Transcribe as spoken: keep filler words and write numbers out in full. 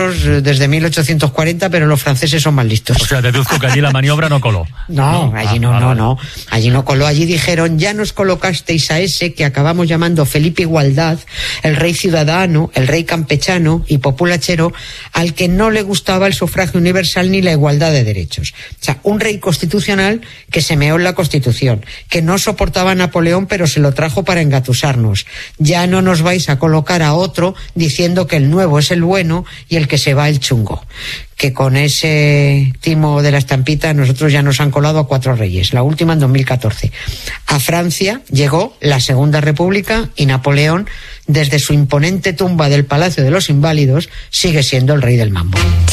nosotros desde mil ochocientos cuarenta, pero los franceses son más listos. O sea, deduzco que allí la maniobra no coló. No, no allí no, ah, no, vale. no. Allí no coló. Allí dijeron, ya nos colocasteis a ese que acabamos llamando Felipe Igualdad, el rey ciudadano, el rey campechano y populachero, al que no le gustaba el sufragio universal ni la igualdad de derechos. O sea, un rey constitucional que se meó en la Constitución, que no soportaba a Napoleón, pero se lo trajo para engatusarnos. Ya no nos vais a colocar a otro diciendo que el nuevo es el bueno y el que se va el chungo. Que con ese timo de la estampita nosotros ya nos han colado a cuatro reyes, la última en dos mil catorce. A Francia llegó la Segunda República y Napoleón, desde su imponente tumba del Palacio de los Inválidos, sigue siendo el rey del mambo.